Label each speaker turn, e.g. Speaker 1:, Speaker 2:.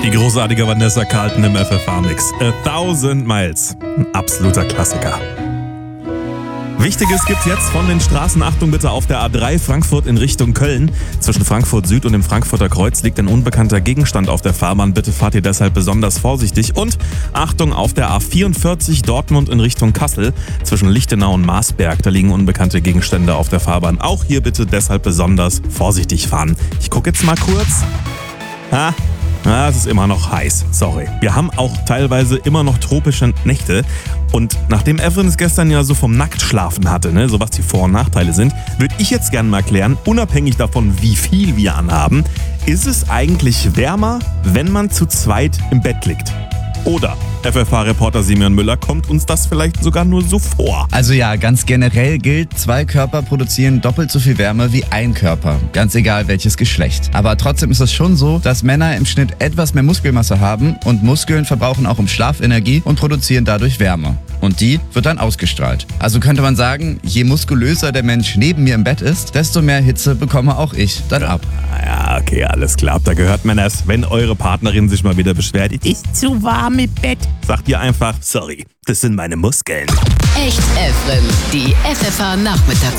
Speaker 1: Die großartige Vanessa Carlton im FFH-Mix. 1000 Miles. Ein absoluter Klassiker. Wichtiges gibt's jetzt von den Straßen. Achtung bitte auf der A3 Frankfurt in Richtung Köln. Zwischen Frankfurt Süd und dem Frankfurter Kreuz liegt ein unbekannter Gegenstand auf der Fahrbahn. Bitte fahrt ihr deshalb besonders vorsichtig. Und Achtung auf der A44 Dortmund in Richtung Kassel. Zwischen Lichtenau und Marsberg. Da liegen unbekannte Gegenstände auf der Fahrbahn. Auch hier bitte deshalb besonders vorsichtig fahren. Ich gucke jetzt mal kurz. Es ist immer noch heiß, sorry. Wir haben auch teilweise immer noch tropische Nächte. Und nachdem Evelyn es gestern ja so vom Nacktschlafen hatte, so was die Vor- und Nachteile sind, würde ich jetzt gerne mal klären, unabhängig davon, wie viel wir anhaben, ist es eigentlich wärmer, wenn man zu zweit im Bett liegt? Oder, FFH-Reporter Simeon Müller, kommt uns das vielleicht sogar nur so vor?
Speaker 2: Also ja, ganz generell gilt, 2 Körper produzieren doppelt so viel Wärme wie ein Körper. Ganz egal welches Geschlecht. Aber trotzdem ist es schon so, dass Männer im Schnitt etwas mehr Muskelmasse haben und Muskeln verbrauchen auch im Schlaf Energie und produzieren dadurch Wärme. Und die wird dann ausgestrahlt. Also könnte man sagen, je muskulöser der Mensch neben mir im Bett ist, desto mehr Hitze bekomme auch ich dann ab.
Speaker 1: Ja, okay, alles klar. Da gehört man es, wenn eure Partnerin sich mal wieder beschwert, ist zu warm im Bett. Sagt ihr einfach, sorry, das sind meine Muskeln.
Speaker 3: Echt Evelyn, die FFH Nachmittagsshow.